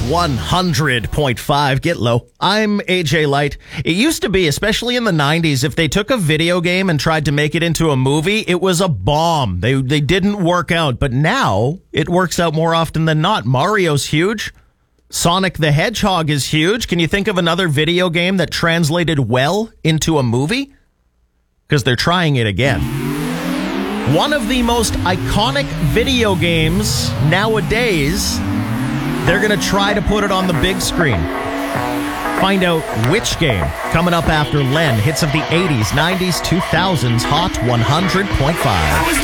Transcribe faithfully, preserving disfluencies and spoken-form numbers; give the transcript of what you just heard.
one hundred point five. Get low. I'm A J Light. It used to be, especially in the nineties, if they took a video game and tried to make it into a movie, it was a bomb. They they didn't work out. But now it works out more often than not. Mario's huge. Sonic the Hedgehog is huge. Can you think of another video game that translated well into a movie? Because they're trying it again. One of the most iconic video games nowadays, they're going to try to put it on the big screen. Find out which game coming up after Len. Hits of the eighties, nineties, two thousands, Hot one hundred point five.